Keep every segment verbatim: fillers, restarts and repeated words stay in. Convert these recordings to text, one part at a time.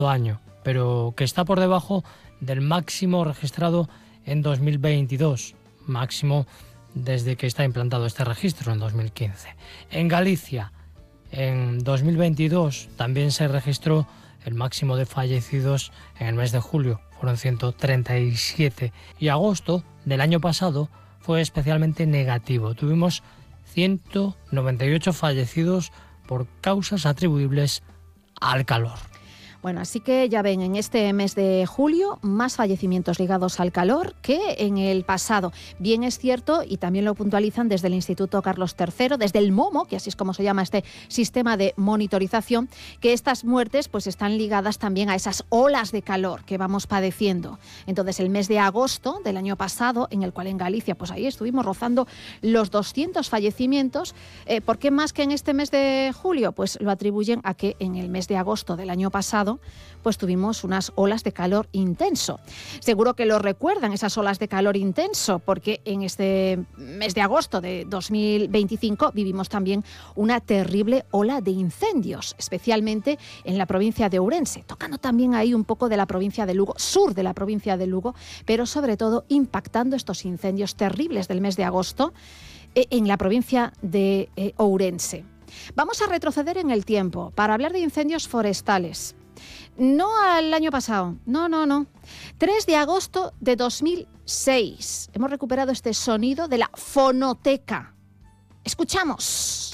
año, pero que está por debajo del máximo registrado en dos mil veintidós, máximo desde que está implantado este registro en dos mil quince. En Galicia, en dos mil veintidós, también se registró el máximo de fallecidos en el mes de julio, fueron ciento treinta y siete, y agosto del año pasado fue especialmente negativo. Tuvimos ciento noventa y ocho fallecidos por causas atribuibles al calor. Bueno, así que ya ven, en este mes de julio, más fallecimientos ligados al calor que en el pasado. Bien es cierto, y también lo puntualizan desde el Instituto Carlos tercero, desde el MOMO, que así es como se llama este sistema de monitorización, que estas muertes pues están ligadas también a esas olas de calor que vamos padeciendo. Entonces, el mes de agosto del año pasado, en el cual en Galicia, pues ahí estuvimos rozando los doscientos fallecimientos. Eh, ¿Por qué más que en este mes de julio? Pues lo atribuyen a que en el mes de agosto del año pasado pues tuvimos unas olas de calor intenso. Seguro que lo recuerdan, esas olas de calor intenso, porque en este mes de agosto de dos mil veinticinco vivimos también una terrible ola de incendios, especialmente en la provincia de Ourense, tocando también ahí un poco de la provincia de Lugo, sur de la provincia de Lugo, pero sobre todo impactando estos incendios terribles del mes de agosto en la provincia de eh, Ourense. Vamos a retroceder en el tiempo para hablar de incendios forestales. No al año pasado, no, no, no. tres de agosto de dos mil seis. Hemos recuperado este sonido de la fonoteca. Escuchamos.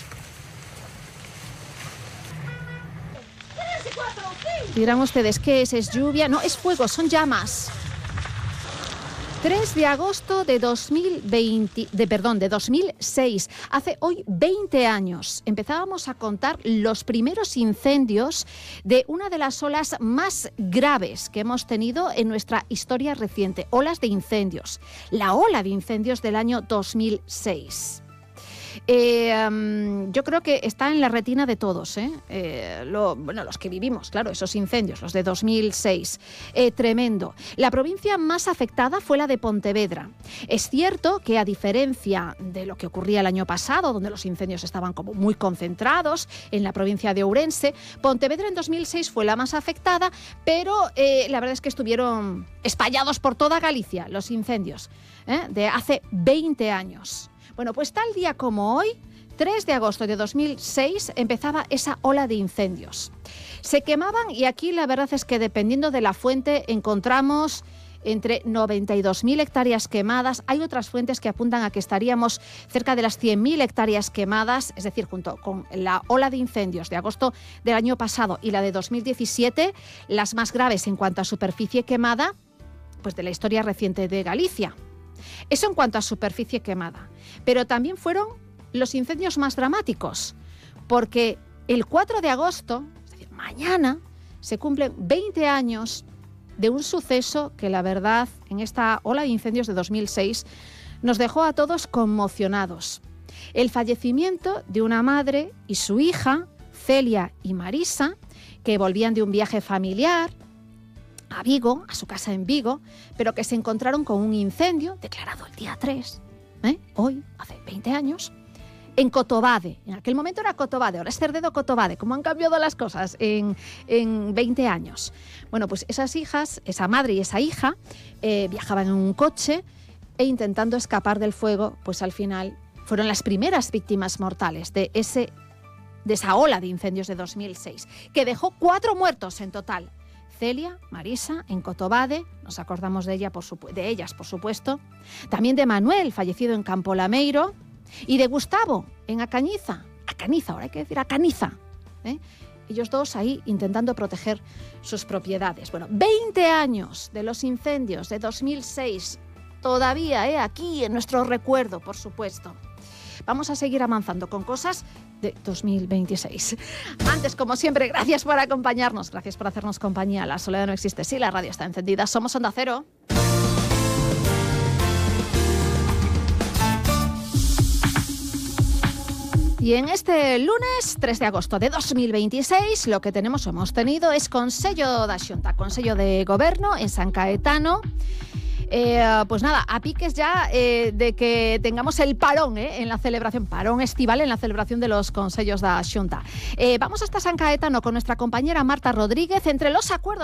Dirán ustedes, ¿qué es? ¿Es lluvia? No, es fuego, son llamas. tres de agosto de dos mil veinte, de perdón, de dos mil seis. Hace hoy veinte años empezábamos a contar los primeros incendios de una de las olas más graves que hemos tenido en nuestra historia reciente, olas de incendios. La ola de incendios del año dos mil seis. Eh, um, yo creo que está en la retina de todos, ¿eh? Eh, lo, bueno, los que vivimos, claro, esos incendios, los de dos mil seis. Eh, tremendo. La provincia más afectada fue la de Pontevedra. Es cierto que, a diferencia de lo que ocurría el año pasado, donde los incendios estaban como muy concentrados en la provincia de Ourense, Pontevedra en dos mil seis fue la más afectada, pero eh, la verdad es que estuvieron espallados por toda Galicia los incendios, ¿eh? De hace veinte años. Bueno, pues tal día como hoy, tres de agosto de dos mil seis, empezaba esa ola de incendios. Se quemaban, y aquí la verdad es que dependiendo de la fuente encontramos entre noventa y dos mil hectáreas quemadas. Hay otras fuentes que apuntan a que estaríamos cerca de las cien mil hectáreas quemadas, es decir, junto con la ola de incendios de agosto del año pasado y la de dos mil diecisiete, las más graves en cuanto a superficie quemada, pues de la historia reciente de Galicia. Eso en cuanto a superficie quemada. Pero también fueron los incendios más dramáticos, porque el cuatro de agosto, es decir, mañana, se cumplen veinte años de un suceso que, la verdad, en esta ola de incendios de dos mil seis, nos dejó a todos conmocionados. El fallecimiento de una madre y su hija, Celia y Marisa, que volvían de un viaje familiar a Vigo, a su casa en Vigo, pero que se encontraron con un incendio declarado el día tres, ¿eh? Hoy, hace veinte años, en Cotobade. En aquel momento era Cotobade, ahora es Cerdedo Cotobade. ¿Cómo han cambiado las cosas en, en veinte años? Bueno, pues esas hijas, esa madre y esa hija, eh, viajaban en un coche e, intentando escapar del fuego, pues al final fueron las primeras víctimas mortales de, ese, de esa ola de incendios de dos mil seis, que dejó cuatro muertos en total. Celia, Marisa, en Cotobade, nos acordamos de, ella, por supu- de ellas, por supuesto. También de Manuel, fallecido en Campo Lameiro, y de Gustavo, en Acañiza. Acaniza, ahora hay que decir Acaniza. ¿eh? Ellos dos ahí intentando proteger sus propiedades. Bueno, veinte años de los incendios de dos mil seis, todavía ¿eh? aquí en nuestro recuerdo, por supuesto. Vamos a seguir avanzando con cosas de dos mil veintiséis. Antes, como siempre, gracias por acompañarnos, gracias por hacernos compañía. La soledad no existe, sí, la radio está encendida. Somos Onda Cero. Y en este lunes tres de agosto de dos mil veintiséis lo que tenemos o hemos tenido es Consello da Xunta, Consello de Goberno en San Caetano. Eh, pues nada, a piques ya eh, de que tengamos el parón eh, en la celebración, parón estival en la celebración de los Consellos da Xunta. Eh, vamos hasta San Caetano con nuestra compañera Marta Rodríguez. Entre los acuerdos